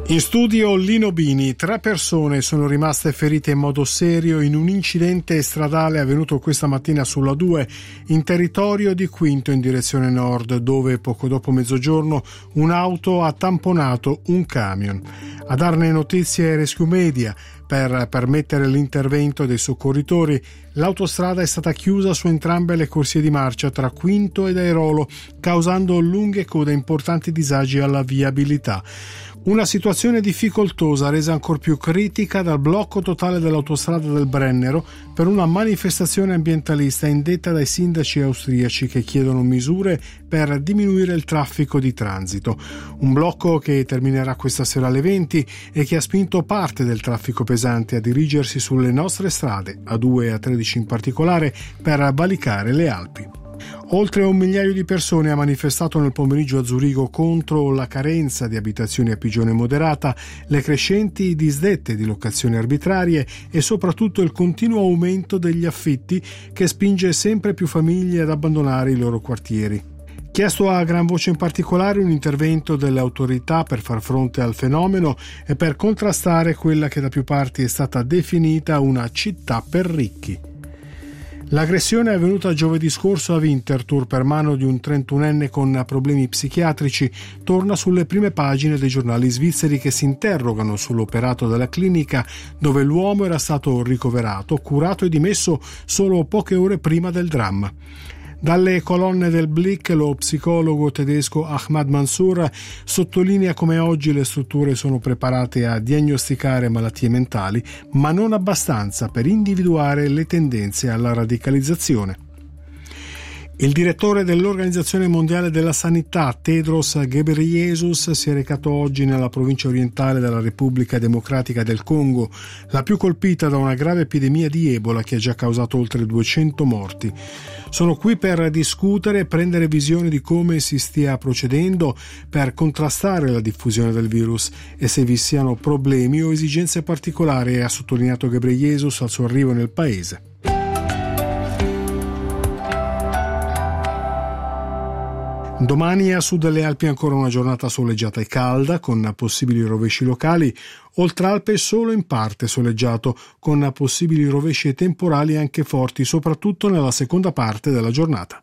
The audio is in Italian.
In studio Lino Bini. 3 persone sono rimaste ferite in modo serio in un incidente stradale avvenuto questa mattina sulla 2 in territorio di Quinto in direzione nord, dove poco dopo mezzogiorno un'auto ha tamponato un camion. A darne notizie Rescue Media. Per permettere l'intervento dei soccorritori, l'autostrada è stata chiusa su entrambe le corsie di marcia tra Quinto ed Airolo, causando lunghe code e importanti disagi alla viabilità. Una situazione difficoltosa resa ancor più critica dal blocco totale dell'autostrada del Brennero per una manifestazione ambientalista indetta dai sindaci austriaci che chiedono misure per diminuire il traffico di transito. Un blocco che terminerà questa sera alle 20 e che ha spinto parte del traffico pesante a dirigersi sulle nostre strade, A2 e A13 in particolare, per valicare le Alpi. Oltre 1 migliaio di persone ha manifestato nel pomeriggio a Zurigo contro la carenza di abitazioni a pigione moderata, le crescenti disdette di locazioni arbitrarie e soprattutto il continuo aumento degli affitti che spinge sempre più famiglie ad abbandonare i loro quartieri. Chiesto a gran voce in particolare un intervento delle autorità per far fronte al fenomeno e per contrastare quella che da più parti è stata definita una città per ricchi. L'aggressione è avvenuta giovedì scorso a Winterthur per mano di un 31enne con problemi psichiatrici. Torna sulle prime pagine dei giornali svizzeri che si interrogano sull'operato della clinica dove l'uomo era stato ricoverato, curato e dimesso solo poche ore prima del dramma. Dalle colonne del Blick lo psicologo tedesco Ahmad Mansour sottolinea come oggi le strutture sono preparate a diagnosticare malattie mentali, ma non abbastanza per individuare le tendenze alla radicalizzazione. Il direttore dell'Organizzazione Mondiale della Sanità, Tedros Ghebreyesus, si è recato oggi nella provincia orientale della Repubblica Democratica del Congo, la più colpita da una grave epidemia di Ebola che ha già causato oltre 200 morti. Sono qui per discutere e prendere visione di come si stia procedendo per contrastare la diffusione del virus e se vi siano problemi o esigenze particolari, ha sottolineato Ghebreyesus al suo arrivo nel paese. Domani a sud delle Alpi ancora una giornata soleggiata e calda, con possibili rovesci locali. Oltre Alpe solo in parte soleggiato, con possibili rovesci e temporali anche forti, soprattutto nella seconda parte della giornata.